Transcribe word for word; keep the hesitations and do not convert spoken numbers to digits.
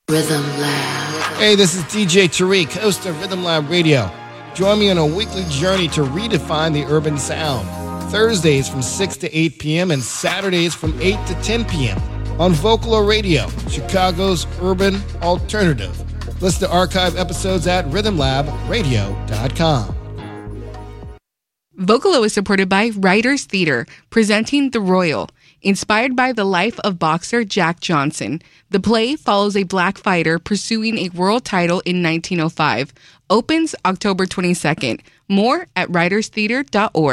Rhythm Lab. Hey, this is D J Tariq, host of Rhythm Lab Radio. Join me on a weekly journey to redefine the urban sound. Thursdays from six to eight p.m. and Saturdays from eight to ten p.m. on Vocalo Radio, Chicago's urban alternative. Listen to archive episodes at rhythm lab radio dot com. Vocalo is supported by Writers Theater, presenting The Royal. Inspired by the life of boxer Jack Johnson, the play follows a black fighter pursuing a world title in nineteen oh five. Opens October twenty-second. More at writers theater dot org.